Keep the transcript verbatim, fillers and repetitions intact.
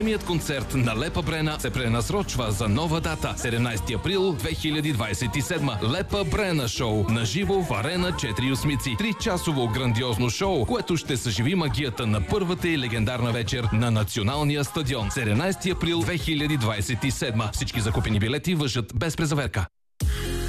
Големият концерт на Лепа Брена се пренасрочва за нова дата седемнайсети април две хиляди двайсет и седма. Лепа Брена шоу на живо в Арена Четири осмици. Тричасово грандиозно шоу, което ще съживи магията на първата и легендарна вечер на Националния стадион. седемнайсети април две хиляди двайсет и седма. Всички закупени билети важат без презаверка.